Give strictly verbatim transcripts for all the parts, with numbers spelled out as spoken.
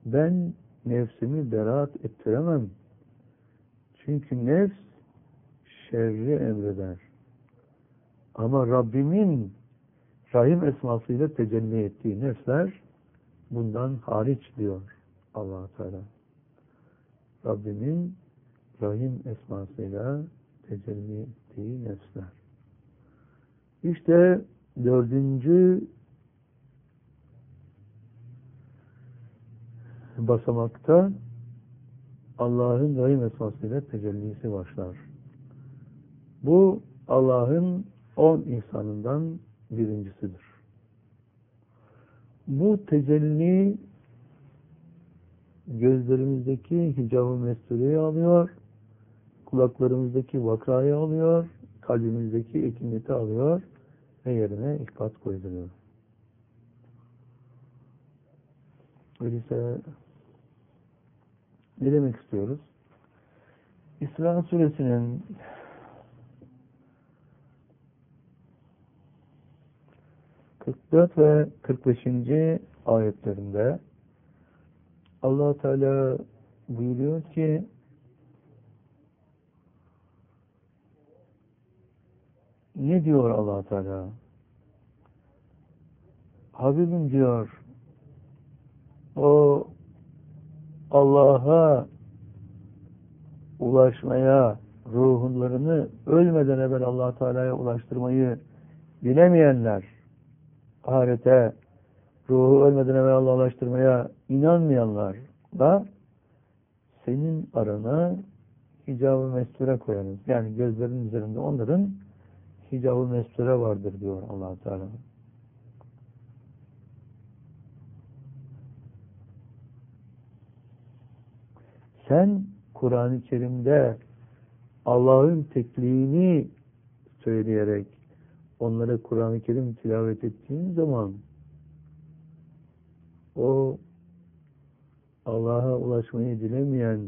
ben nefsimi beraat ettiremem. Çünkü nefs şerri emreder. Ama Rabbimin Rahim esmasıyla tecelli ettiği nefsler bundan hariç diyor Allah Teala. Rabbimin Rahim esmasıyla tecelli ettiği nefsler. İşte dördüncü basamakta Allah'ın Rahim esmasıyla tecellisi başlar. Bu Allah'ın on ihsanından birincisidir. Bu tecelli gözlerimizdeki hicab-ı mestureyi alıyor, kulaklarımızdaki vakrayı alıyor, kalbimizdeki ekiniyeti alıyor ve yerine ihbat koyduruyor. Öyleyse ne demek istiyoruz? İsra suresinin kırk dört ve kırk beşinci ayetlerinde Allah Teala buyuruyor ki ne diyor Allah Teala? Habibim diyor o Allah'a ulaşmaya, ruhlarını ölmeden evvel Allah Teala'ya ulaştırmayı bilemeyenler, ahirete ruhu ölmeden evvel Allah'a ulaştırmaya inanmayanlar da senin arana hicab-ı mesture koyarız. Yani gözlerin üzerinde onların hicab-ı mesture vardır diyor Allah Teala. Sen Kur'an-ı Kerim'de Allah'ın tekliğini söyleyerek onlara Kur'an-ı Kerim tilavet ettiğin zaman o Allah'a ulaşmayı dilemeyen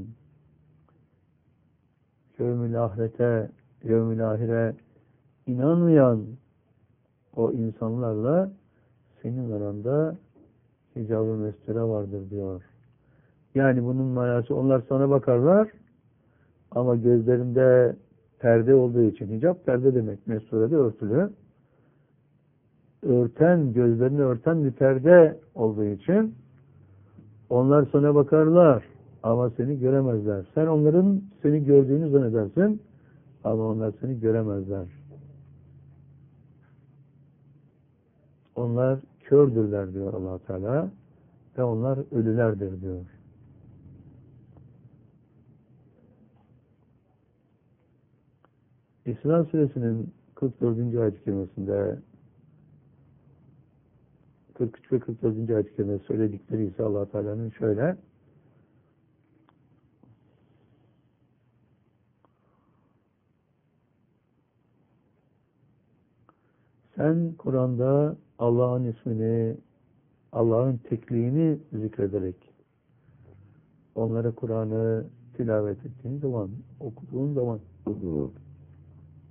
yevmül ahirete, yevmül ahire inanmayan o insanlarla senin aranda hicab-ı mesture vardır diyor. Yani bunun manası onlar sana bakarlar ama gözlerinde perde olduğu için hicap perde demek. Mesturede örtülü. Örten, gözlerini örten bir perde olduğu için onlar sana bakarlar ama seni göremezler. Sen onların seni gördüğünü zannedersin ama onlar seni göremezler. Onlar kördürler diyor Allah Teala ve onlar ölülerdir diyor. İsra suresinin kırk dördüncü ayet-i kerimesinde kırk üç ve kırk dördüncü ayet-i kerimede söyledikleri ise Allah Teala'nın şöyle: sen Kur'an'da Allah'ın ismini, Allah'ın tekliğini zikrederek onlara Kur'an'ı tilavet ettiğin zaman, okuduğun zaman